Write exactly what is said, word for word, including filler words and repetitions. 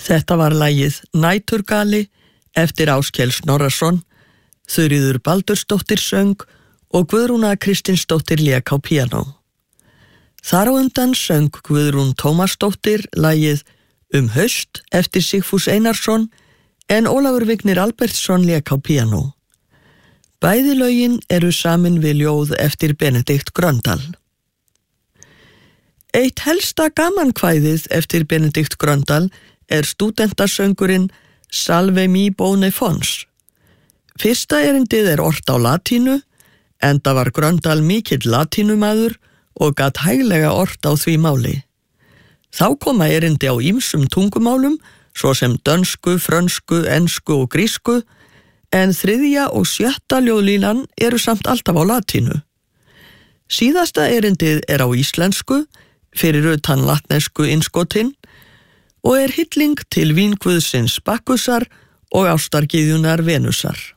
Þetta var lagið Næturgali eftir Áskell Snorrason, Þuríður Baldursdóttir söng og Guðrúna Kristinsdóttir lék á píanó. Þar á undan söng Guðrún Tómasdóttir lagið Um haust eftir Sigfús Einarsson en Ólafur Vignir Albertsson lék á píanó. Bæði lögin eru samin við ljóð eftir Benedikt Gröndal. Eitt helsta gamankvæðið eftir Benedikt Gröndal er stúdentasöngurinn Salve mi bone fons. Fyrsta erindið er ort á latínu, enda var Gröndal mikill latínumaður og gat hæglega ort á því máli. Þá koma erindi á ýmsum tungumálum, svo sem dönsku, frönsku, ensku og grísku, en þriðja og sjötta ljóðlínan eru samt alltaf á latínu. Síðasta erindið er á íslensku, fyrir utan latnesku innskotinn, og er hylling til vínguðsins Bakkusar og ástargyðjunnar Venusar.